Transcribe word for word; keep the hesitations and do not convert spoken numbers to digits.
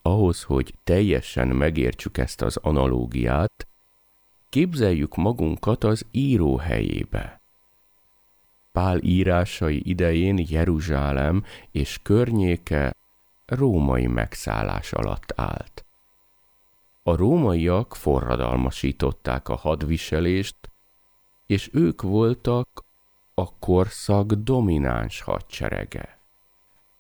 Ahhoz, hogy teljesen megértsük ezt az analógiát, képzeljük magunkat az író helyébe. Pál írásai idején Jeruzsálem és környéke római megszállás alatt állt. A rómaiak forradalmasították a hadviselést, és ők voltak a korszak domináns hadserege.